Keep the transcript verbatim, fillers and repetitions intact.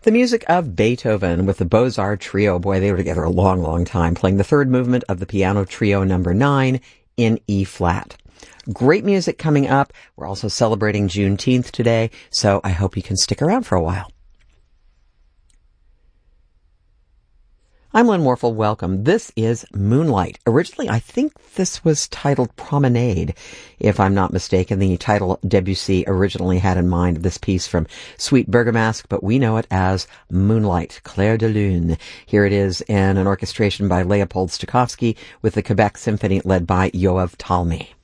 The music of Beethoven with the Beaux-Arts Trio. Boy, they were together a long, long time, playing the third movement of the Piano Trio number nine in E-flat. Great music coming up. We're also celebrating Juneteenth today, so I hope you can stick around for a while. I'm Lynn Warfel. Welcome. This is Moonlight. Originally, I think this was titled Promenade, if I'm not mistaken. The title Debussy originally had in mind this piece from Suite Bergamasque, but we know it as Moonlight, Clair de Lune. Here it is in an orchestration by Leopold Stokowski with the Quebec Symphony led by Yoav Talmy.